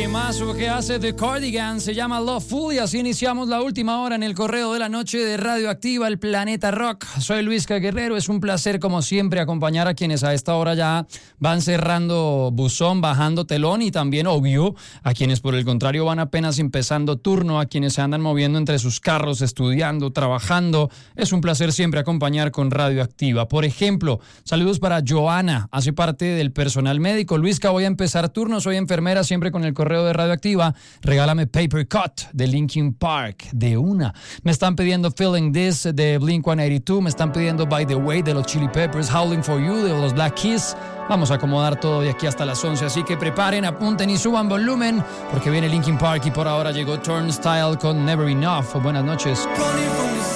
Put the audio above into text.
Temazo que hace The Cardigans, se llama Loveful y así iniciamos la última hora en el correo de la noche de Radioactiva, el Planeta Rock. Soy Luis Guerrero, es un placer como siempre acompañar a quienes a esta hora ya van cerrando buzón, bajando telón y también, obvio, a quienes por el contrario van apenas empezando turno, a quienes se andan moviendo entre sus carros, estudiando, trabajando. Es un placer siempre acompañar con Radioactiva. Por ejemplo, saludos para Joana, hace parte del personal médico. Luisca, voy a empezar turno, soy enfermera, siempre con el correo de Radioactiva. Regálame Paper Cut de Linkin Park, de una. Me están pidiendo Feeling This de Blink-182, me están pidiendo By the Way de los Chili Peppers, Howling for You de los Black Keys. Vamos a acomodar todo de aquí hasta las 11, así que preparen, apunten y suban volumen, porque viene Linkin Park y por ahora llegó Turnstile con Never Enough. Buenas noches.